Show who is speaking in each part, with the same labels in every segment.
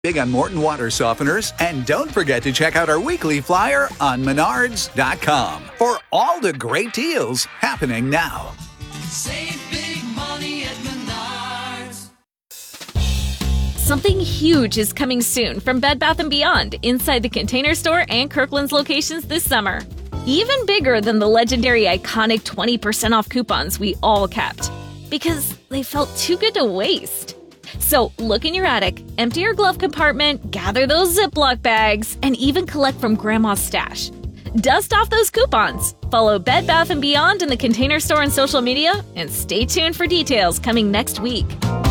Speaker 1: Big on Morton water softeners. And don't forget to check out our weekly flyer on Menards.com for all the great deals happening now.
Speaker 2: Save big money at Menards.
Speaker 3: Something huge is coming soon from Bed Bath & Beyond inside the Container Store and Kirkland's locations this summer. Even bigger than the legendary iconic 20% off coupons we all kept. Because they felt too good to waste. So look in your attic, empty your glove compartment, gather those Ziploc bags, and even collect from Grandma's stash. Dust off those coupons. Follow Bed Bath & Beyond in the Container Store and social media, and stay tuned for details coming next week.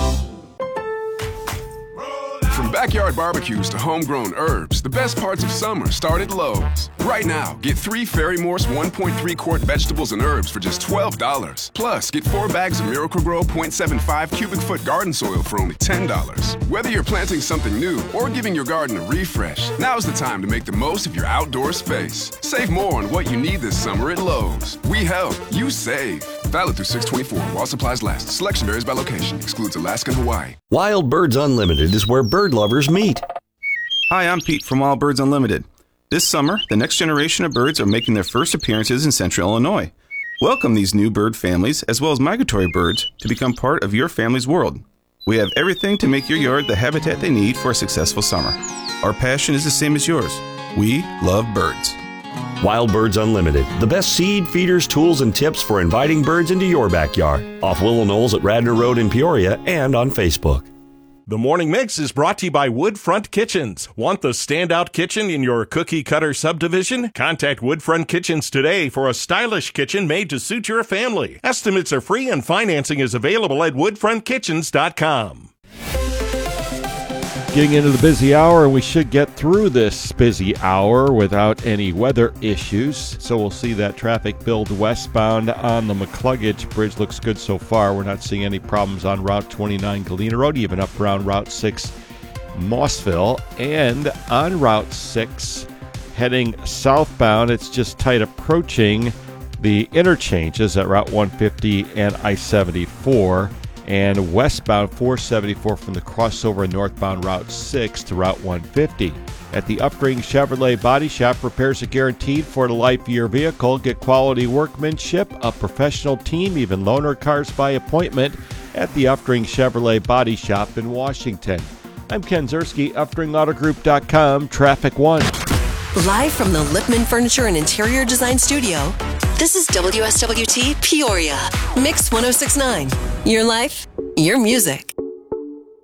Speaker 4: From backyard barbecues to homegrown herbs, the best parts of summer start at Lowe's. Right now, get 3 Fairy Morse 1.3 quart vegetables and herbs for just $12. Plus, get 4 bags of Miracle-Gro 0.75 cubic foot garden soil for only $10. Whether you're planting something new or giving your garden a refresh, now's the time to make the most of your outdoor space. Save more on what you need this summer at Lowe's. We help, you save. Valid through 6/24 while supplies last. Selection varies by location. Excludes Alaska and Hawaii.
Speaker 5: Wild Birds Unlimited is where bird lovers meet.
Speaker 6: Hi, I'm Pete from Wild Birds Unlimited. This summer, the next generation of birds are making their first appearances in Central Illinois. Welcome these new bird families, as well as migratory birds, to become part of your family's world. We have everything to make your yard the habitat they need for a successful summer. Our passion is the same as yours. We love birds.
Speaker 5: Wild Birds Unlimited, the best seed, feeders, tools, and tips for inviting birds into your backyard. Off Willow Knolls at Radnor Road in Peoria and on Facebook.
Speaker 7: The Morning Mix is brought to you by Woodfront Kitchens. Want the standout kitchen in your cookie cutter subdivision? Contact Woodfront Kitchens today for a stylish kitchen made to suit your family. Estimates are free and financing is available at woodfrontkitchens.com.
Speaker 8: Getting into the busy hour, and we should get through this busy hour without any weather issues. So we'll see that traffic build westbound on the McCluggage Bridge. Looks good so far. We're not seeing any problems on Route 29 Galena Road, even up around Route 6 Mossville. And on Route 6, heading southbound, it's just tight approaching the interchanges at Route 150 and I-74. And westbound 474 from the crossover in northbound Route 6 to Route 150. At the Upgrade Chevrolet Body Shop, repairs are guaranteed for the life of your vehicle. Get quality workmanship, a professional team, even loaner cars by appointment at the Upgrade Chevrolet Body Shop in Washington. I'm Ken Zerski, UpgradAutoGroup.com, Traffic 1.
Speaker 9: Live from the Lipman Furniture and Interior Design Studio, this is WSWT Peoria, Mix 1069. Your life, your music.